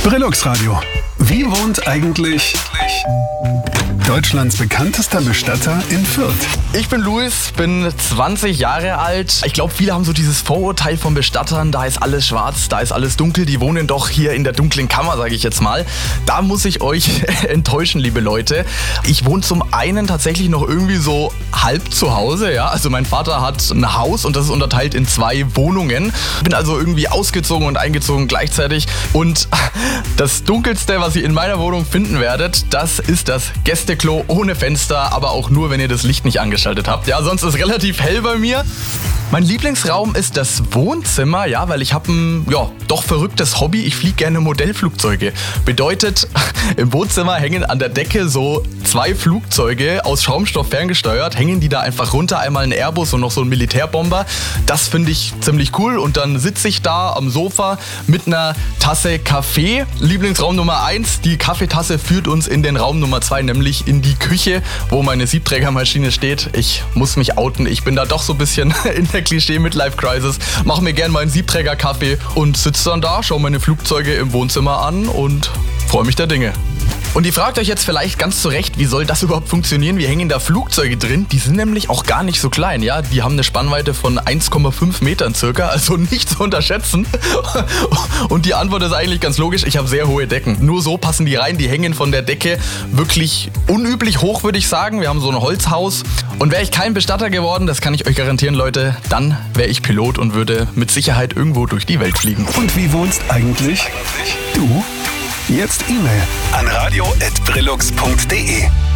Brillux Radio. Wie wohnt eigentlich Deutschlands bekanntester Bestatter in Fürth? Ich bin Luis, bin 20 Jahre alt. Ich glaube, viele haben so dieses Vorurteil von Bestattern, da ist alles schwarz, da ist alles dunkel, die wohnen doch hier in der dunklen Kammer, sage ich jetzt mal. Da muss ich euch enttäuschen, liebe Leute. Ich wohne zum einen tatsächlich noch irgendwie so halb zu Hause, ja. Also mein Vater hat ein Haus und das ist unterteilt in 2 Wohnungen. Bin also irgendwie ausgezogen und eingezogen gleichzeitig. Und das Dunkelste, was ihr in meiner Wohnung finden werdet, das ist das Gästeklo ohne Fenster, aber auch nur, wenn ihr das Licht nicht angeschaltet habt. Ja, sonst ist es relativ hell bei mir. Mein Lieblingsraum ist das Wohnzimmer, ja, weil ich habe ein doch verrücktes Hobby. Ich fliege gerne Modellflugzeuge. Bedeutet, im Wohnzimmer hängen an der Decke so 2 Flugzeuge aus Schaumstoff ferngesteuert, hängen die da einfach runter, einmal ein Airbus und noch so ein Militärbomber. Das finde ich ziemlich cool und dann sitze ich da am Sofa mit einer Tasse Kaffee. Lieblingsraum Nummer 1, die Kaffeetasse führt uns in den Raum Nummer 2, nämlich in die Küche, wo meine Siebträgermaschine steht. Ich muss mich outen, ich bin da doch so ein bisschen in der Klischee-Midlife-Crisis, mache mir gern meinen Siebträger-Kaffee und sitze dann da, schaue meine Flugzeuge im Wohnzimmer an und freue mich der Dinge. Und ihr fragt euch jetzt vielleicht ganz zu Recht, wie soll das überhaupt funktionieren? Wie hängen da Flugzeuge drin? Die sind nämlich auch gar nicht so klein, ja? Die haben eine Spannweite von 1,5 Metern circa, also nicht zu unterschätzen. Und die Antwort ist eigentlich ganz logisch, ich habe sehr hohe Decken. Nur so passen die rein, die hängen von der Decke wirklich unüblich hoch, würde ich sagen. Wir haben so ein Holzhaus. Und wäre ich kein Bestatter geworden, das kann ich euch garantieren, Leute, dann wäre ich Pilot und würde mit Sicherheit irgendwo durch die Welt fliegen. Und wie wohnst eigentlich du? Jetzt E-Mail an radio@brillux.de.